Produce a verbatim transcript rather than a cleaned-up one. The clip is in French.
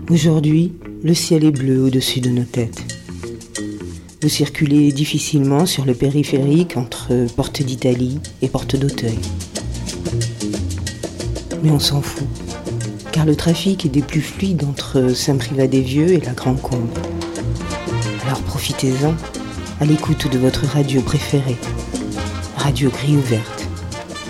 Aujourd'hui, le ciel est bleu au-dessus de nos têtes. Vous circulez difficilement sur le périphérique entre Porte d'Italie et Porte d'Auteuil. Mais on s'en fout, car le trafic est des plus fluides entre Saint-Privat-des-Vieux et la Grande Combe. Alors profitez-en, à l'écoute de votre radio préférée, Radio Gris Ouvert.